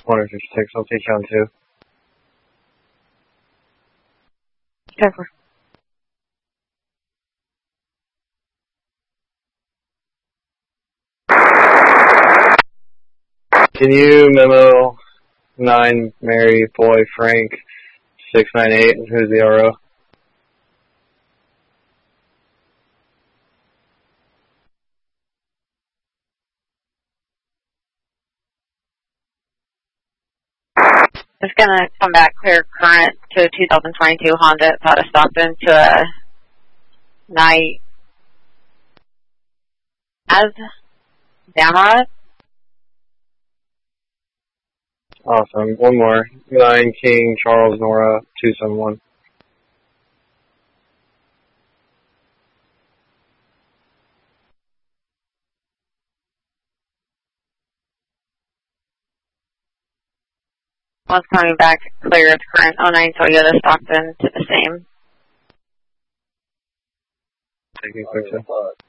156, I'll take you on 2. Cover. Can you memo 9 Mary Boy Frank 698, who's the RO? It's going to come back clear current to a 2022 Honda out of Stockton to a night as downrod. Awesome. One more. 9 King Charles Nora 271. One's coming back clear as current 09 Toyota Stockton to the same. Taking quick.